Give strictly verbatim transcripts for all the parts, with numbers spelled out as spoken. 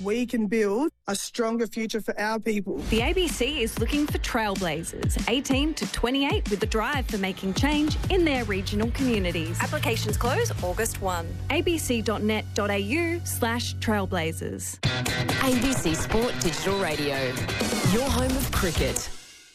we can build a stronger future for our people. The A B C is looking for trailblazers, eighteen to twenty-eight, with a drive for making change in their regional communities. Applications close August first. abc.net.au slash trailblazers. A B C Sport Digital Radio, your home of cricket.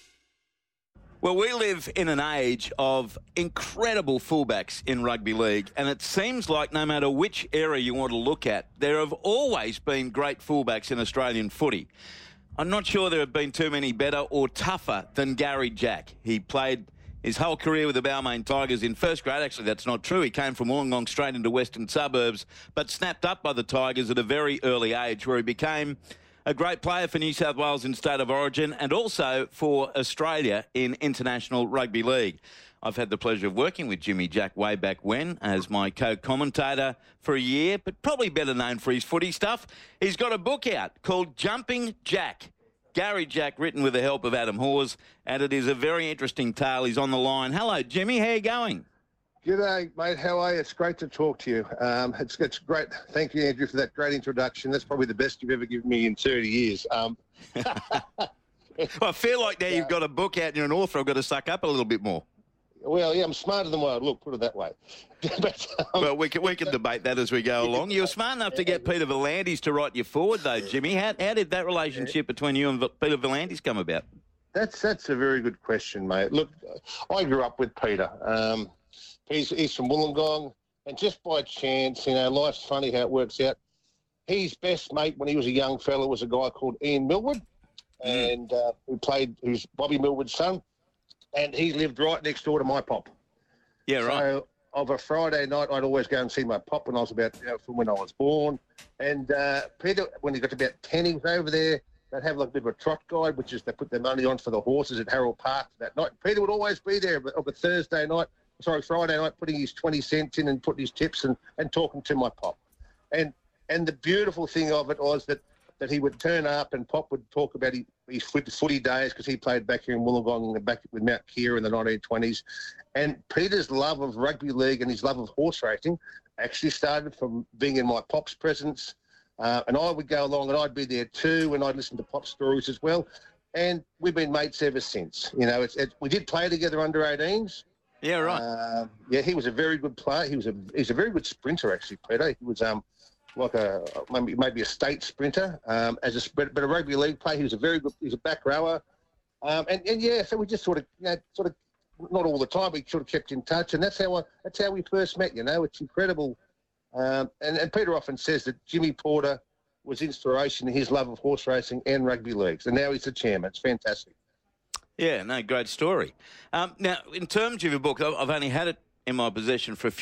Well, we live in an age of incredible fullbacks in rugby league, and it seems like no matter which era you want to look at, there have always been great fullbacks in Australian footy. I'm not sure there have been too many better or tougher than Gary Jack. He played his whole career with the Balmain Tigers in first grade. Actually, that's not true. He came from Wollongong straight into Western Suburbs, but snapped up by the Tigers at a very early age, where he became a great player for New South Wales in State of Origin and also for Australia in International Rugby League. I've had the pleasure of working with Jimmy Jack way back when as my co-commentator for a year, but probably better known for his footy stuff. He's got a book out called Jumping Jack. Gary Jack, written with the help of Adam Hawes, and it is a very interesting tale. He's on the line. Hello, Jimmy. How are you going? G'day, mate. How are you? It's great to talk to you. Um, it's, it's great. Thank you, Andrew, for that great introduction. That's probably the best you've ever given me in thirty years. Um, well, I feel like now yeah. you've got a book out and you're an author, I've got to suck up a little bit more. Well, yeah, I'm smarter than what I look, put it that way. but, um, well, we can, we can debate that as we go along. You were smart enough to get Peter V'landys to write you forward, though, Jimmy. How, how did that relationship between you and Peter V'landys come about? That's, that's a very good question, mate. Look, I grew up with Peter. Um, He's, he's from Wollongong, and just by chance, you know, life's funny how it works out. His best mate when he was a young fella was a guy called Ian Millwood, mm. and uh, who played, who's Bobby Millwood's son, and he lived right next door to my pop. Yeah, right. So of a Friday night, I'd always go and see my pop when I was about, you know, from when I was born. And uh, Peter, when he got to about ten, he was over there. They'd have like a bit of a trot guide, which is they put their money on for the horses at Harold Park that night. Peter would always be there of a Thursday night. Sorry, Friday night, putting his twenty cents in and putting his tips and, and talking to my pop. And and the beautiful thing of it was that, that he would turn up and Pop would talk about his, his footy days, because he played back here in Wollongong and back with Mount Keir in the nineteen twenties. And Peter's love of rugby league and his love of horse racing actually started from being in my pop's presence. Uh, and I would go along and I'd be there too, and I'd listen to Pop's stories as well. And we've been mates ever since. You know, it's, it, we did play together under eighteens. Yeah, right. Uh, yeah, he was a very good player. He was a he's a very good sprinter, actually, Peter. He was um like a maybe maybe a state sprinter. Um, as a but, but a rugby league player, he was a very good. He was a back rower. Um, and, and yeah, so we just sort of you know sort of not all the time, but sort of kept in touch, and that's how I, that's how we first met. You know, it's incredible. Um, and and Peter often says that Jimmy Porter was inspiration in his love of horse racing and rugby leagues, and now he's the chairman. It's fantastic. Yeah, no, great story. Um, now, in terms of your book, I've only had it in my possession for a few